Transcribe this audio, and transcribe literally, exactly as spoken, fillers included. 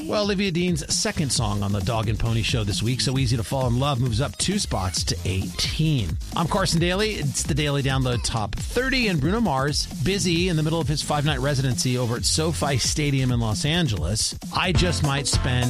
Well, Olivia Dean's second song on the Dog and Pony Show this week, So Easy to Fall in Love, moves up two spots to eighteen. I'm Carson Daly. It's the Daily Download Top thirty, and Bruno Mars, busy in the middle of his five-night residency over at SoFi Stadium in Los Angeles. I just might spend